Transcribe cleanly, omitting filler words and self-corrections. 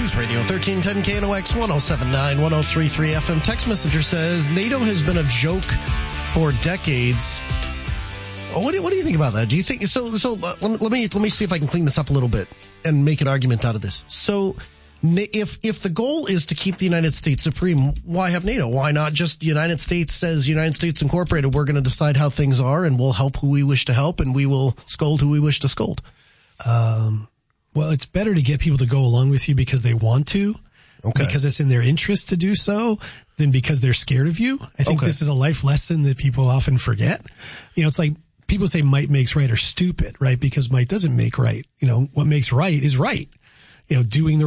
News Radio 1310 KNOX 1079 1033 FM. Text messenger says NATO has been a joke for decades. What do you think about that? Do you think so? Let me see if I can clean this up a little bit and make an argument out of this. So, if the goal is to keep the United States supreme, why have NATO? Why not just the United States says United States Incorporated? We're going to decide how things are, and we'll help who we wish to help, and we will scold who we wish to scold. Well, it's better to get people to go along with you because they want to, because it's in their interest to do so, than because they're scared of you. I think this is a life lesson that people often forget. It's like people say might makes right or stupid, right? Because might doesn't make right. What makes right is right. Doing the